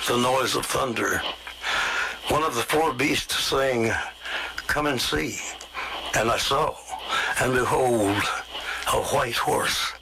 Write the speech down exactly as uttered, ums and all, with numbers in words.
the noise of thunder. One of the four beasts saying, "Come and see." And I saw, and behold, a white horse.